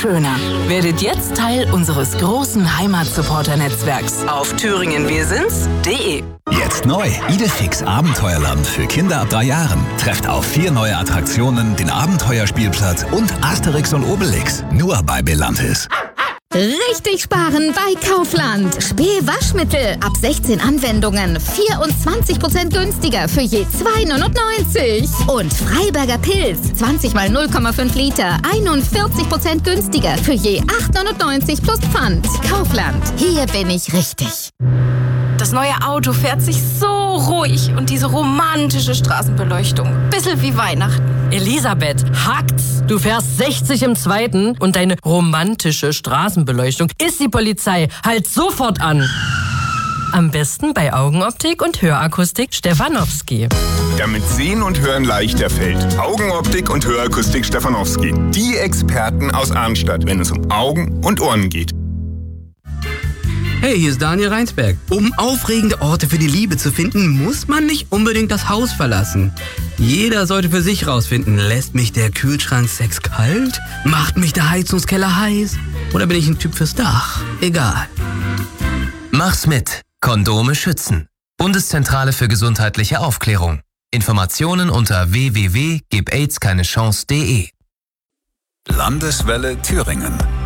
schöner. Werdet jetzt Teil unseres großen Heimatsupporter-Netzwerks auf thüringenwirsinds.de. Jetzt neu. Idefix Abenteuerland für Kinder ab 3 Jahren. Trefft auf 4 neue Attraktionen, den Abenteuerspielplatz und Asterix und Obelix. Nur bei Belantis. Richtig sparen bei Kaufland. Spee-Waschmittel ab 16 Anwendungen. 24% günstiger für je 2,99. Und Freiberger Pilz 20 mal 0,5 Liter. 41% günstiger für je 8,99 plus Pfand. Kaufland. Hier bin ich richtig. Das neue Auto fährt sich so ruhig und diese romantische Straßenbeleuchtung. Bisschen wie Weihnachten. Elisabeth, hackt's! Du fährst 60 im Zweiten und deine romantische Straßenbeleuchtung ist die Polizei. Halt sofort an! Am besten bei Augenoptik und Hörakustik Stefanowski. Damit Sehen und Hören leichter fällt. Augenoptik und Hörakustik Stefanowski. Die Experten aus Arnstadt, wenn es um Augen und Ohren geht. Hey, hier ist Daniel Reinsberg. Um aufregende Orte für die Liebe zu finden, muss man nicht unbedingt das Haus verlassen. Jeder sollte für sich rausfinden, lässt mich der Kühlschrank Sex kalt? Macht mich der Heizungskeller heiß? Oder bin ich ein Typ fürs Dach? Egal. Mach's mit. Kondome schützen. Bundeszentrale für gesundheitliche Aufklärung. Informationen unter www.gebaidskeinechance.de. Landeswelle Thüringen.